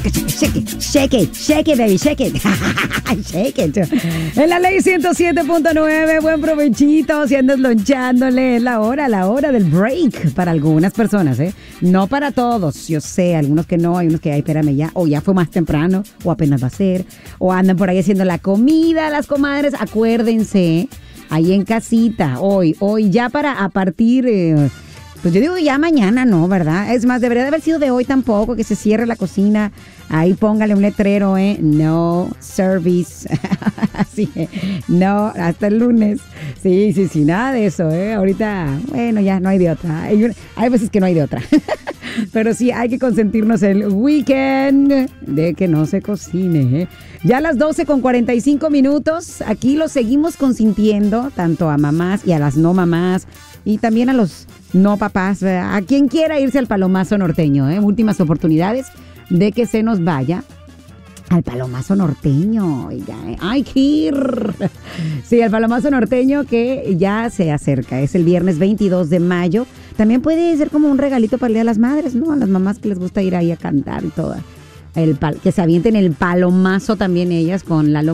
Shake it, baby, shake it. Shake it. En la ley 107.9, buen provechito, si andas lonchándole, es la hora del break para algunas personas, ¿eh? No para todos, yo sé, algunos que no, hay unos que, ay, espérame ya, o ya fue más temprano, o apenas va a ser, o andan por ahí haciendo la comida, las comadres, acuérdense, ahí en casita, hoy, ya a partir... pues yo digo ya mañana, no, ¿verdad? Es más, debería de haber sido de hoy tampoco, que se cierre la cocina. Ahí póngale un letrero, No service. Así que, no, hasta el lunes. Sí, nada de eso, Ahorita, bueno, ya no hay de otra. Hay veces que no hay de otra. Pero sí, hay que consentirnos el weekend de que no se cocine, Ya a las 12:45, aquí lo seguimos consintiendo, tanto a mamás y a las no mamás, y también a los no papás, a quien quiera irse al Palomazo Norteño, Últimas oportunidades de que se nos vaya al Palomazo Norteño, oiga, ¡ay, que ir! Sí, al Palomazo Norteño que ya se acerca, es el viernes 22 de mayo. También puede ser como un regalito para el Día de las Madres, ¿no? A las mamás que les gusta ir ahí a cantar y todo. Que se avienten el palomazo también ellas con la